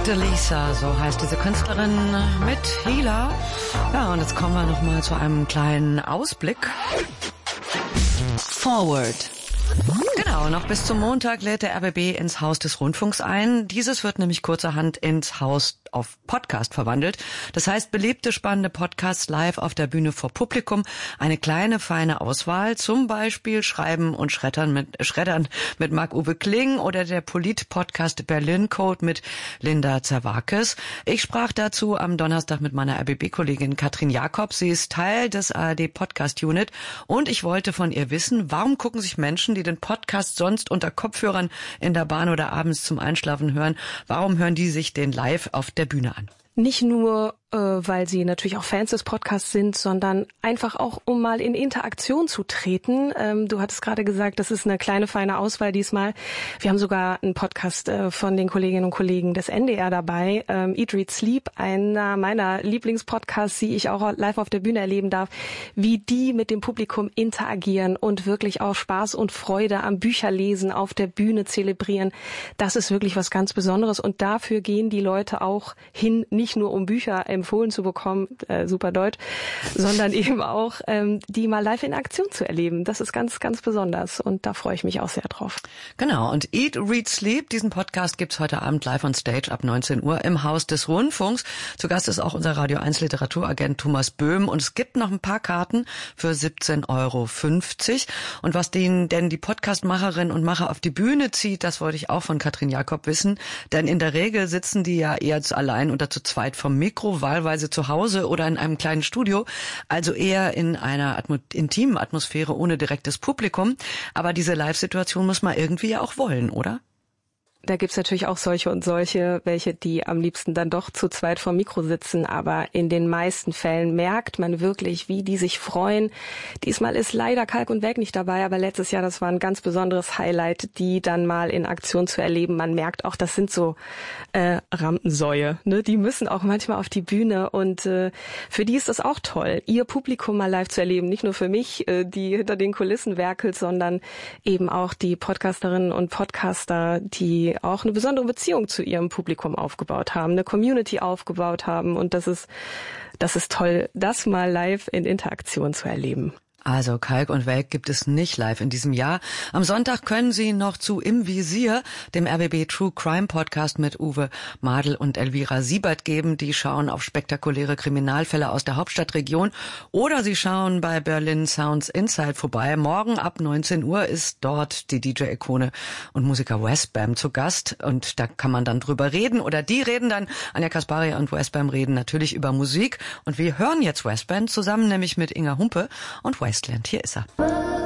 Delisa, so heißt diese Künstlerin mit Healer. Ja, und jetzt kommen wir nochmal zu einem kleinen Ausblick. Forward. Genau, noch bis zum Montag lädt der RBB ins Haus des Rundfunks ein. Dieses wird nämlich kurzerhand ins Haus auf Podcast verwandelt. Das heißt, beliebte, spannende Podcasts live auf der Bühne vor Publikum. Eine kleine, feine Auswahl, zum Beispiel Schreiben und Schreddern mit Marc-Uwe Kling oder der Polit-Podcast Berlin Code mit Linda Zerwakis. Ich sprach dazu am Donnerstag mit meiner RBB-Kollegin Katrin Jakob. Sie ist Teil des ARD Podcast Unit und ich wollte von ihr wissen, warum gucken sich Menschen, die den Podcast sonst unter Kopfhörern in der Bahn oder abends zum Einschlafen hören, warum hören die sich den live auf der Bühne an? Nicht nur, weil sie natürlich auch Fans des Podcasts sind, sondern einfach auch, um mal in Interaktion zu treten. Du hattest gerade gesagt, das ist eine kleine, feine Auswahl diesmal. Wir haben sogar einen Podcast von den Kolleginnen und Kollegen des NDR dabei. Eat, Read, Sleep, einer meiner Lieblingspodcasts, die ich auch live auf der Bühne erleben darf, wie die mit dem Publikum interagieren und wirklich auch Spaß und Freude am Bücherlesen auf der Bühne zelebrieren. Das ist wirklich was ganz Besonderes und dafür gehen die Leute auch hin, nicht nur um Bücher empfohlen zu bekommen, super Deutsch, sondern eben auch die mal live in Aktion zu erleben. Das ist ganz, ganz besonders und da freue ich mich auch sehr drauf. Genau, und Eat, Read, Sleep, diesen Podcast gibt's heute Abend live on Stage ab 19 Uhr im Haus des Rundfunks. Zu Gast ist auch unser Radio 1 Literaturagent Thomas Böhm und es gibt noch ein paar Karten für 17,50 €. Und was denn die Podcastmacherinnen und Macher auf die Bühne zieht, das wollte ich auch von Katrin Jakob wissen, denn in der Regel sitzen die ja eher allein oder zu zweit vom Mikro, wahlweise zu Hause oder in einem kleinen Studio, also eher in einer intimen Atmosphäre ohne direktes Publikum. Aber diese Live-Situation muss man irgendwie ja auch wollen, oder? Da gibt's natürlich auch solche und solche, welche die am liebsten dann doch zu zweit vor Mikro sitzen. Aber in den meisten Fällen merkt man wirklich, wie die sich freuen. Diesmal ist leider Kalk und Welk nicht dabei, aber letztes Jahr, das war ein ganz besonderes Highlight, die dann mal in Aktion zu erleben. Man merkt auch, das sind so Rampensäue, ne? Die müssen auch manchmal auf die Bühne und für die ist das auch toll, ihr Publikum mal live zu erleben. Nicht nur für mich, die hinter den Kulissen werkelt, sondern eben auch die Podcasterinnen und Podcaster, die auch eine besondere Beziehung zu ihrem Publikum aufgebaut haben, eine Community aufgebaut haben und das ist toll, das mal live in Interaktion zu erleben. Also Kalk und Welk gibt es nicht live in diesem Jahr. Am Sonntag können Sie noch zu Im Visier, dem RBB True Crime Podcast mit Uwe Madel und Elvira Siebert geben. Die schauen auf spektakuläre Kriminalfälle aus der Hauptstadtregion. Oder Sie schauen bei Berlin Sounds Inside vorbei. Morgen ab 19 Uhr ist dort die DJ-Ikone und Musiker Westbam zu Gast. Und da kann man dann drüber reden. Oder die reden dann, Anja Kaspari und Westbam reden natürlich über Musik. Und wir hören jetzt Westbam zusammen, nämlich mit Inga Humpe und Wasteland. Hier ist er.